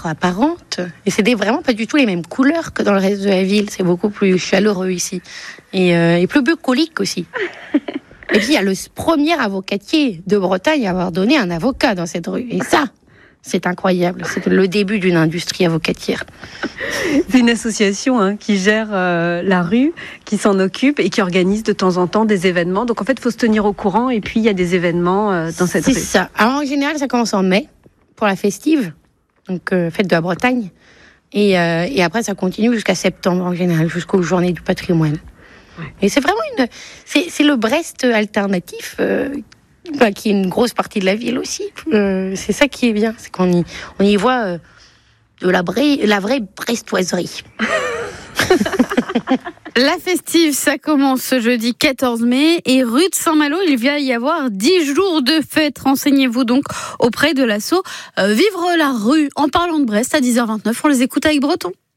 couleurs apparentes. Et c'est vraiment pas du tout les mêmes couleurs que dans le reste de la ville. C'est beaucoup plus chaleureux ici. Et plus bucolique aussi. Et puis, il y a le premier avocatier de Bretagne à avoir donné un avocat dans cette rue. Et ça, c'est incroyable. C'est le début d'une industrie avocatière. C'est une association qui gère la rue, qui s'en occupe et qui organise de temps en temps des événements. Donc, en fait, il faut se tenir au courant. Et puis, il y a des événements dans cette rue. C'est ça. Alors, en général, ça commence en mai pour la festive. Donc, fête de la Bretagne. Et après, ça continue jusqu'à septembre, en général, jusqu'aux Journées du patrimoine. Ouais. Et c'est vraiment c'est le Brest alternatif, qui est une grosse partie de la ville aussi. C'est ça qui est bien, c'est qu'on y voit de la vraie brestoiserie. La festive, ça commence ce jeudi 14 mai et rue de Saint-Malo, il va y avoir 10 jours de fête. Renseignez-vous donc auprès de l'asso Vivre la rue. En parlant de Brest, à 10h29, on les écoute avec Breton.